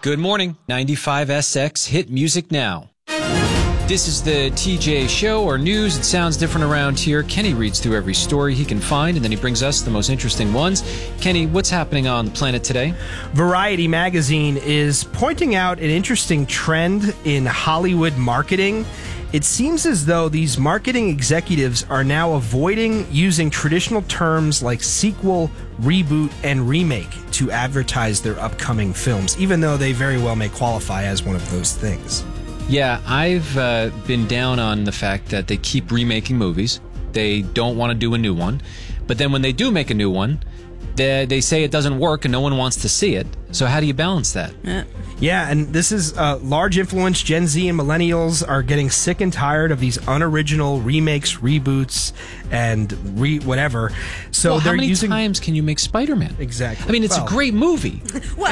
Good morning. 95SX Hit Music Now. This is the TJ Show, or news. It sounds different around here. Kenny reads through every story he can find, and then he brings us the most interesting ones. Kenny, what's happening on the planet today? Variety magazine is pointing out an interesting trend in Hollywood marketing. It seems as though these marketing executives are now avoiding using traditional terms like sequel, reboot, and remake to advertise their upcoming films, even though they very well may qualify as one of those things. Yeah, I've been down on the fact that they keep remaking movies. They don't want to do a new one. But then when they do make a new one, they say it doesn't work and no one wants to see it. So how do you balance that? Yeah, and this is large influence. Gen Z and millennials are getting sick and tired of these unoriginal remakes, reboots, and whatever. So Well, they're how many using times can you make Spider-Man? Exactly. I mean, it's a great movie.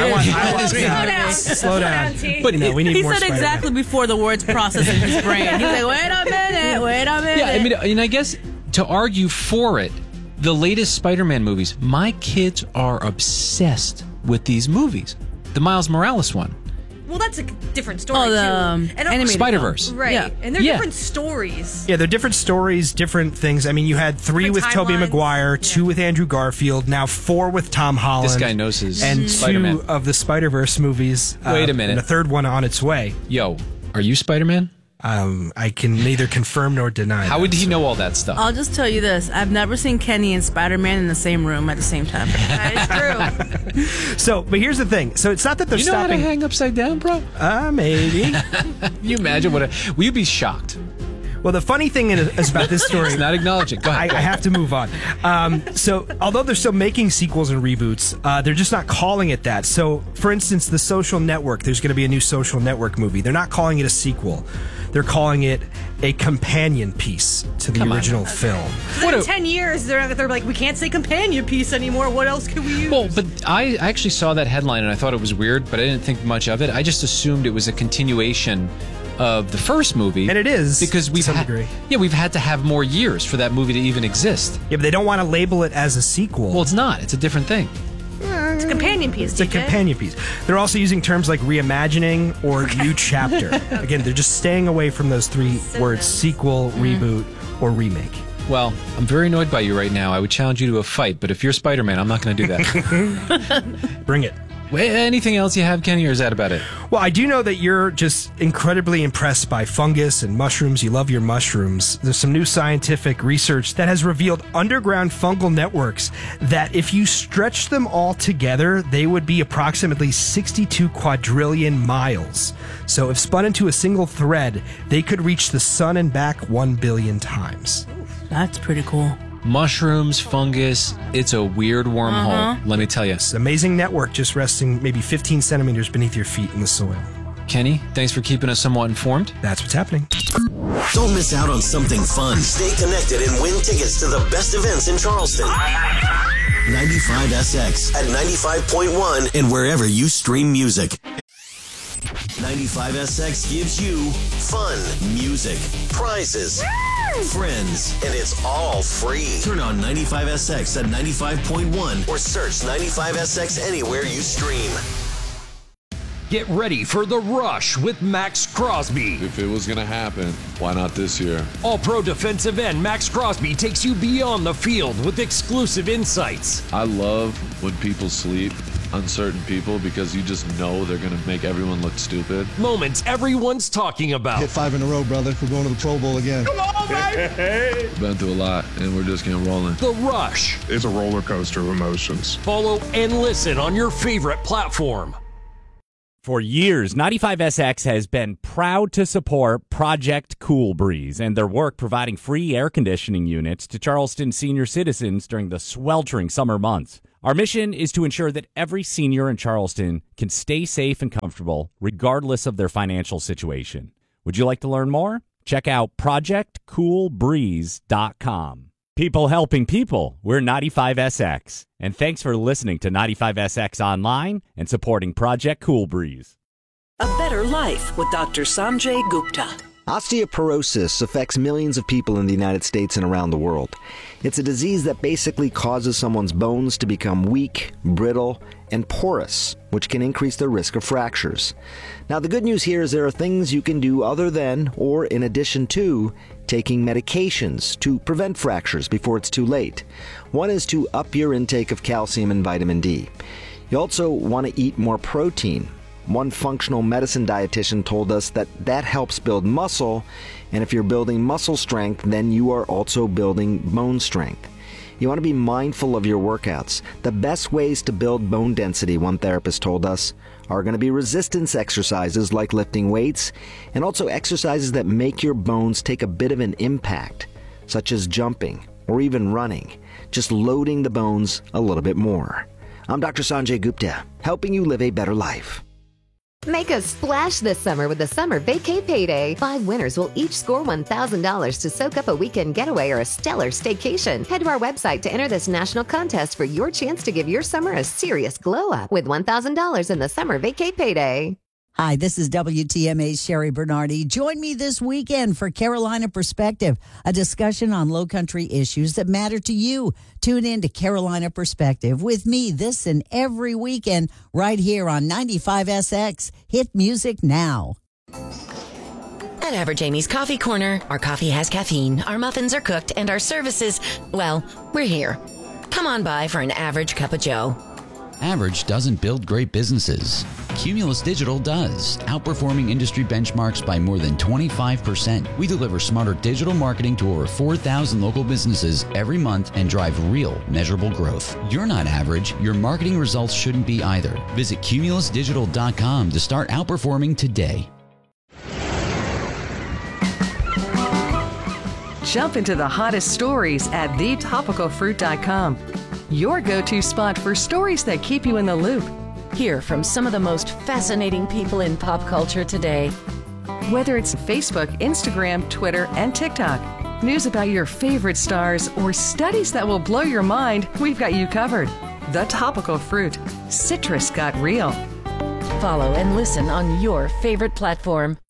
Slow down. But We need He more said Spider-Man. exactly before the words processed in his brain. He's like, wait a minute. Yeah, I mean, and I guess to argue for it, the latest Spider-Man movies, my kids are obsessed with these movies. The Miles Morales one. Well, that's a different story, Oh, the too. And animated Spider-Verse. Right. Yeah. And they're Yeah. different stories. Yeah, they're different stories, different things. I mean, you had 3 Different with Tobey timelines. Maguire, 2 with Andrew Garfield, now 4 with Tom Holland. This guy knows his and Spider-Man. 2 of the Spider-Verse movies. Wait a minute. And a 3rd one on its way. Yo, are you Spider-Man? I can neither confirm nor deny. How would he know all that stuff? I'll just tell you this. I've never seen Kenny and Spider-Man in the same room at the same time. That is true. So, but here's the thing. So it's not that they're You know how to stopping. hang upside down, bro? Maybe. Can you imagine will you be shocked? Well, the funny thing is about this story. It's not acknowledging. Go ahead. I have to move on. So, although they're still making sequels and reboots, they're just not calling it that. So, for instance, The Social Network, there's going to be a new Social Network movie. They're not calling it a sequel. They're calling it a companion piece to the original film. So in 10 years, they're like, we can't say companion piece anymore. What else can we use? Well, but I actually saw that headline and I thought it was weird, but I didn't think much of it. I just assumed it was a continuation of the first movie. And it is, because to some degree. Yeah, we've had to have more years for that movie to even exist. Yeah, but they don't want to label it as a sequel. Well, it's not. It's a different thing. It's a companion piece, It's a companion piece. They're also using terms like reimagining or new chapter. Again, they're just staying away from those 3 words: sequel, reboot, or remake. Well, I'm very annoyed by you right now. I would challenge you to a fight, but if you're Spider-Man, I'm not going to do that. Bring it. Anything else you have, Kenny, or is that about it? Well, I do know that you're just incredibly impressed by fungus and mushrooms. You love your mushrooms. There's some new scientific research that has revealed underground fungal networks that if you stretch them all together, they would be approximately 62 quadrillion miles. So if spun into a single thread, they could reach the sun and back 1 billion times. That's pretty cool. Mushrooms, fungus, it's a weird wormhole, let me tell you. It's an amazing network just resting maybe 15 centimeters beneath your feet in the soil. Kenny, thanks for keeping us somewhat informed. That's what's happening. Don't miss out on something fun. Stay connected and win tickets to the best events in Charleston. 95SX at 95.1 and wherever you stream music. 95SX gives you fun, music, prizes, friends, and it's all free. Turn on 95SX at 95.1 or search 95SX anywhere you stream. Get ready for The Rush with Max Crosby. If it was going to happen, why not this year? All-Pro defensive end Max Crosby takes you beyond the field with exclusive insights. I love when people sleep on certain people because you just know they're going to make everyone look stupid. Moments everyone's talking about. Hit 5 in a row, brother. We're going to the Pro Bowl again. Come on, baby! Been through a lot, and we're just getting rolling. The Rush. It's a roller coaster of emotions. Follow and listen on your favorite platform. For years, 95SX has been proud to support Project Cool Breeze and their work providing free air conditioning units to Charleston senior citizens during the sweltering summer months. Our mission is to ensure that every senior in Charleston can stay safe and comfortable regardless of their financial situation. Would you like to learn more? Check out projectcoolbreeze.com. People helping people. We're 95SX. And thanks for listening to 95SX Online and supporting Project Cool Breeze. A better life with Dr. Sanjay Gupta. Osteoporosis affects millions of people in the United States and around the world. It's a disease that basically causes someone's bones to become weak, brittle, and porous. which can increase the risk of fractures. Now, the good news here is there are things you can do other than, or in addition to, taking medications to prevent fractures before it's too late. One is to up your intake of calcium and vitamin D. You also want to eat more protein. One functional medicine dietitian told us that helps build muscle, and if you're building muscle strength, then you are also building bone strength. You want to be mindful of your workouts. The best ways to build bone density, one therapist told us, are going to be resistance exercises like lifting weights, and also exercises that make your bones take a bit of an impact, such as jumping or even running, just loading the bones a little bit more. I'm Dr. Sanjay Gupta, helping you live a better life. Make a splash this summer with the Summer Vacay Payday. 5 winners will each score $1,000 to soak up a weekend getaway or a stellar staycation. Head to our website to enter this national contest for your chance to give your summer a serious glow up with $1,000 in the Summer Vacay Payday. Hi, this is WTMA's Sherry Bernardi. Join me this weekend for Carolina Perspective, a discussion on Lowcountry issues that matter to you. Tune in to Carolina Perspective with me this and every weekend right here on 95SX. Hit music now. At Average Amy's Coffee Corner, our coffee has caffeine, our muffins are cooked, and our services, well, we're here. Come on by for an average cup of joe. Average doesn't build great businesses. Cumulus Digital does, outperforming industry benchmarks by more than 25%. We deliver smarter digital marketing to over 4,000 local businesses every month and drive real, measurable growth. You're not average. Your marketing results shouldn't be either. Visit cumulusdigital.com to start outperforming today. Jump into the hottest stories at thetopicalfruit.com. Your go-to spot for stories that keep you in the loop. Hear from some of the most fascinating people in pop culture today. Whether it's Facebook, Instagram, Twitter, and TikTok, news about your favorite stars, or studies that will blow your mind, we've got you covered. The Topical Fruit. Citrus got real. Follow and listen on your favorite platform.